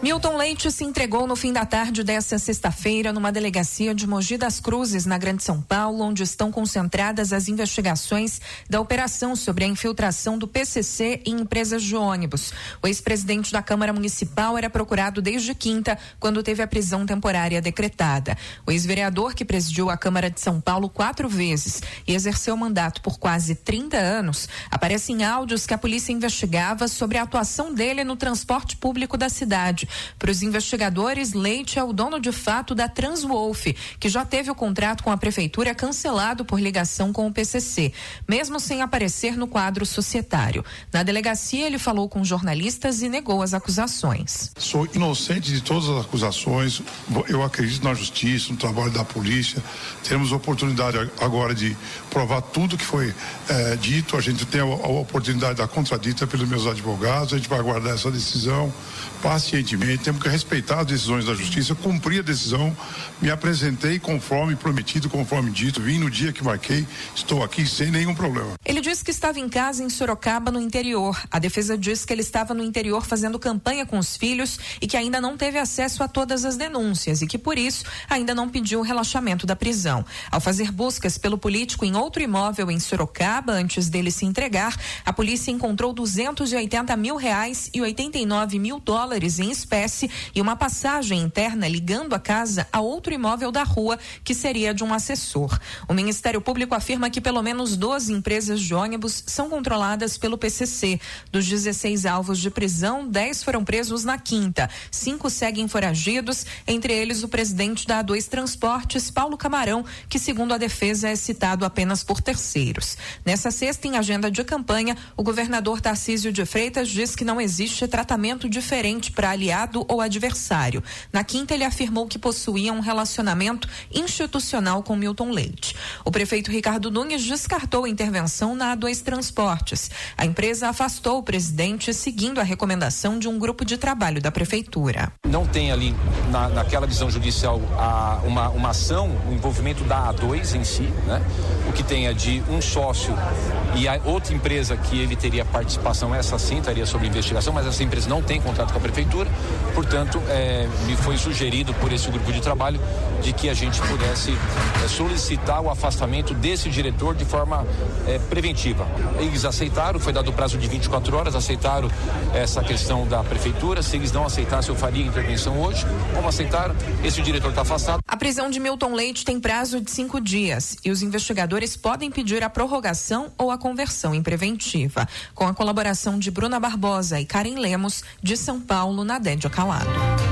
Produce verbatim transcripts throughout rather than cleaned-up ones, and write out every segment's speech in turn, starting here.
Milton Leite se entregou no fim da tarde desta sexta-feira numa delegacia de Mogi das Cruzes, na Grande São Paulo, onde estão concentradas as investigações da operação sobre a infiltração do P C C em empresas de ônibus. O ex-presidente da Câmara Municipal era procurado desde quinta, quando teve a prisão temporária decretada. O ex-vereador, que presidiu a Câmara de São Paulo quatro vezes e exerceu o mandato por quase trinta anos, aparece em áudios que a polícia investigava sobre a atuação dele no transporte público da cidade. Para os investigadores, Leite é o dono de fato da Transwolf, que já teve o contrato com a prefeitura cancelado por ligação com o P C C, mesmo sem aparecer no quadro societário. Na delegacia, ele falou com jornalistas e negou as acusações. Sou inocente de todas as acusações, eu acredito na justiça, no trabalho da polícia. Temos oportunidade agora de provar tudo que foi eh, dito, a gente tem a, a oportunidade da contradita pelos meus advogados, a gente vai aguardar essa decisão pacientemente. Temos que respeitar as decisões da justiça, cumprir a decisão. Me apresentei conforme prometido, conforme dito, vim no dia que marquei, estou aqui sem nenhum problema. Ele disse que estava em casa em Sorocaba, no interior. A defesa diz que ele estava no interior fazendo campanha com os filhos e que ainda não teve acesso a todas as denúncias e que, por isso, ainda não pediu o relaxamento da prisão. Ao fazer buscas pelo político em outro imóvel em Sorocaba, antes dele se entregar, a polícia encontrou duzentos e oitenta mil reais e oitenta e nove mil dólares em espécie e uma passagem interna ligando a casa a outro imóvel da rua, que seria de um assessor. O Ministério Público afirma que pelo menos doze empresas de ônibus são controladas pelo P C C. Dos dezesseis alvos de prisão, dez foram presos na quinta. Cinco seguem foragidos, entre eles o presidente da A dois Transportes, Paulo Camarão, que segundo a defesa é citado apenas por terceiros. Nessa sexta, em agenda de campanha, o governador Tarcísio de Freitas diz que não existe tratamento diferente para aliado ou adversário. Na quinta, ele afirmou que possuía um relacionamento institucional com Milton Leite. O prefeito Ricardo Nunes descartou a intervenção na A dois Transportes. A empresa afastou o presidente seguindo a recomendação de um grupo de trabalho da prefeitura. Não tem ali, na, naquela visão judicial, a, uma, uma ação, o envolvimento da A dois em si, né? O que tem é de um sócio e a outra empresa que ele teria participação, essa sim estaria sob investigação, mas essa empresa não tem contrato com a prefeitura, portanto, é, me foi sugerido por esse grupo de trabalho de que a gente pudesse é, solicitar o afastamento desse diretor de forma é, preventiva. Eles aceitaram, foi dado o prazo de vinte e quatro horas, aceitaram essa questão da prefeitura. Se eles não aceitassem, eu faria intervenção hoje. Como aceitaram, esse diretor está afastado. A prisão de Milton Leite tem prazo de cinco dias e os investigadores podem pedir a prorrogação ou a conversão em preventiva. Com a colaboração de Bruna Barbosa e Karen Lemos, de São Paulo, na Dédia Calado.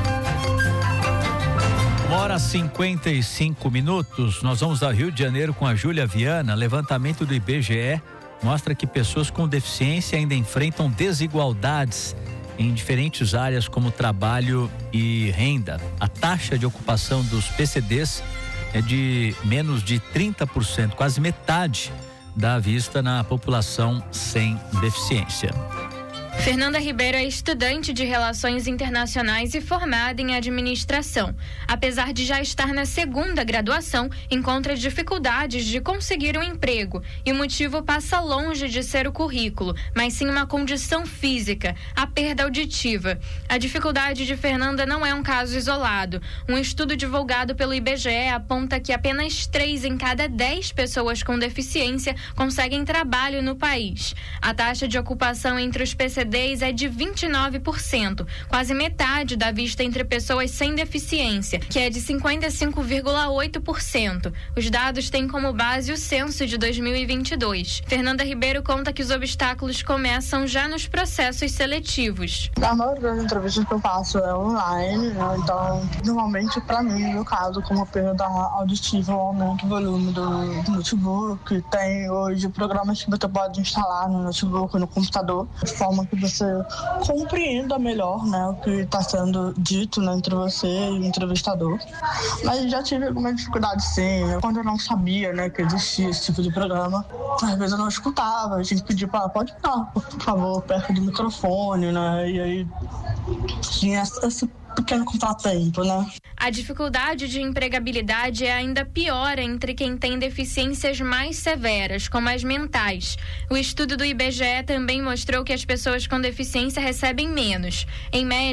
Uma hora e cinquenta e cinco minutos, nós vamos ao Rio de Janeiro com a Júlia Viana. Levantamento do I B G E mostra que pessoas com deficiência ainda enfrentam desigualdades em diferentes áreas como trabalho e renda. A taxa de ocupação dos P C Ds é de menos de trinta por cento, quase metade da vista na população sem deficiência. Fernanda Ribeiro é estudante de Relações Internacionais e formada em Administração. Apesar de já estar na segunda graduação, encontra dificuldades de conseguir um emprego. E o motivo passa longe de ser o currículo, mas sim uma condição física, a perda auditiva. A dificuldade de Fernanda não é um caso isolado. Um estudo divulgado pelo I B G E aponta que apenas três em cada dez pessoas com deficiência conseguem trabalho no país. A taxa de ocupação entre os P C Ds é de vinte e nove por cento, quase metade da vista entre pessoas sem deficiência, que é de cinquenta e cinco vírgula oito por cento. Os dados têm como base o censo de dois mil e vinte e dois. Fernanda Ribeiro conta que os obstáculos começam já nos processos seletivos. A maioria das entrevistas que eu faço é online, né? Então, normalmente, para mim, no meu caso, como perda auditiva, o aumento do volume do, do notebook, tem hoje programas que você pode instalar no notebook, no computador, de forma que você compreenda melhor, né, o que está sendo dito, né, entre você e o entrevistador. Mas já tive alguma dificuldade, sim. Quando eu não sabia, né, que existia esse tipo de programa, às vezes eu não escutava. A gente pedia para pode falar, por favor, perto do microfone, né, e aí tinha esse pequeno contratempo, né? A dificuldade de empregabilidade é ainda pior entre quem tem deficiências mais severas, como as mentais. O estudo do I B G E também mostrou que as pessoas com deficiência recebem menos. Em média,